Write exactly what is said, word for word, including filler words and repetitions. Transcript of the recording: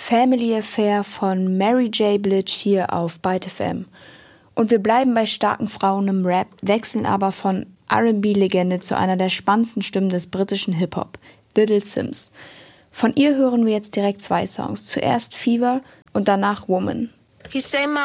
Family Affair von Mary J. Blige hier auf Byte F M. Und wir bleiben bei starken Frauen im Rap, wechseln aber von R and B-Legende zu einer der spannendsten Stimmen des britischen Hip-Hop, Little Simz. Von ihr hören wir jetzt direkt zwei Songs. Zuerst Fever und danach Woman. You say my